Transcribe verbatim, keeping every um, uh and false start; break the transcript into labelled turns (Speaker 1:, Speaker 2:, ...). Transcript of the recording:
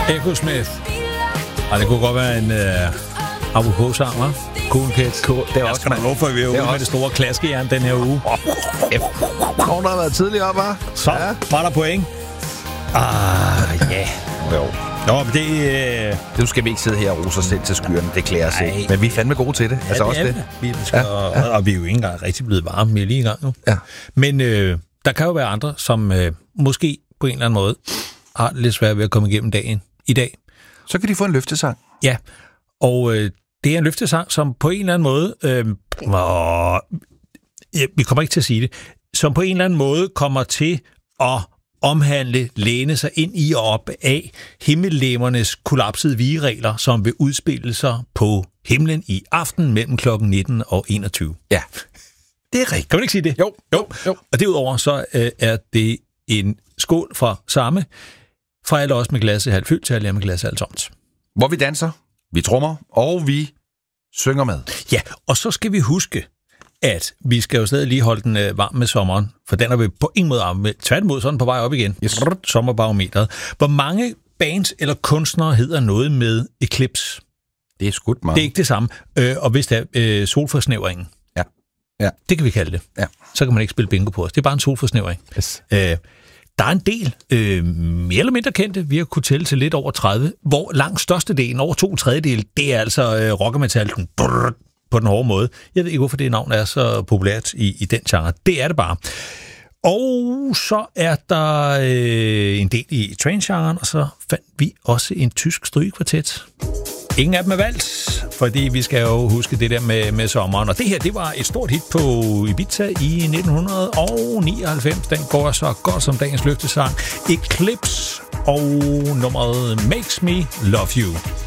Speaker 1: Echo Smith. Og det kunne godt være en uh, apropos-sang, hva'? Cool Kids.
Speaker 2: Cool. Det er også,
Speaker 1: man. Hvorfor vi er ude med det store klaskejern den her uge?
Speaker 2: Nogen, der har været tidligere op, hva'?
Speaker 1: Så ja. Var der point. Ah, ja. Yeah.
Speaker 2: Jo.
Speaker 1: Nå, men det... Øh...
Speaker 2: Nu skal vi ikke sidde her og rose os selv til skyerne. Det klæder os ikke. Men vi er fandme gode til det.
Speaker 1: Ja,
Speaker 2: altså
Speaker 1: det
Speaker 2: også
Speaker 1: er
Speaker 2: det.
Speaker 1: det. Vi skal, ja, ja. Og vi er jo ikke engang rigtig blevet varme. Vi er lige i gang nu.
Speaker 2: Ja.
Speaker 1: Men øh, der kan jo være andre, som øh, måske på en eller anden måde har lidt svært ved at komme igennem dagen i dag.
Speaker 2: Så kan de få en løftesang.
Speaker 1: Ja, og øh, det er en løftesang, som på en eller anden måde... Øh, åh, ja, vi kommer ikke til at sige det. Som på en eller anden måde kommer til at omhandle, læne sig ind i og op af himmellemernes kollapsede vigeregler, som vil udspille sig på himlen i aften mellem klokken nitten og enogtyve.
Speaker 2: Ja, det er rigtigt.
Speaker 1: Kan man ikke sige det?
Speaker 2: Jo, jo, jo.
Speaker 1: Og derudover så øh, er det en skål fra samme, fra alle os med glasset halvt fyldt til alle med glasset halvt tomt.
Speaker 2: Hvor vi danser, vi trommer, og vi synger med.
Speaker 1: Ja, og så skal vi huske, at vi skal jo stadig lige holde den øh, varm med sommeren, for den er vi på ingen måde varm med. Tværtimod sådan på vej op igen.
Speaker 2: Yes.
Speaker 1: Sommerbarometeret. Hvor mange bands eller kunstnere hedder noget med Eclipse?
Speaker 2: Det er skudt meget.
Speaker 1: Det er ikke det samme. Øh, og hvis det er øh, solforsnævringen,
Speaker 2: ja. Ja.
Speaker 1: Det kan vi kalde det.
Speaker 2: Ja.
Speaker 1: Så kan man ikke spille bingo på os. Det er bare en solforsnævring.
Speaker 2: Yes.
Speaker 1: Øh, der er en del øh, mere eller mindre kendte, vi har kunnet tælle til lidt over tredive, hvor langt størstedelen, over to tredjedel, det er altså øh, rock og metal på den hårde måde. Jeg ved ikke, hvorfor det navn er så populært i, i den genre. Det er det bare. Og så er der øh, en del i trance-genren, og så fandt vi også en tysk strygekvartet. Ingen af dem er valgt, fordi vi skal jo huske det der med, med sommeren. Og det her, det var et stort hit på Ibiza i nitten nioghalvfems. Den går så godt som dagens løftesang. Eclipse og nummeret Makes Me Love You.